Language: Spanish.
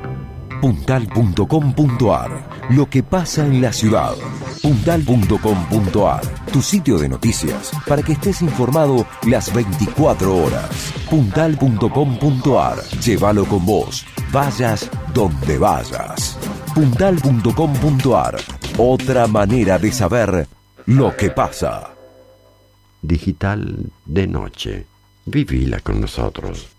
Puntal.com.ar. Lo que pasa en la ciudad. Puntal.com.ar. Tu sitio de noticias para que estés informado las 24 horas. Puntal.com.ar. Llévalo con vos. Vayas donde vayas. Puntal.com.ar. Otra manera de saber lo que pasa. Digital de noche. Vivila con nosotros.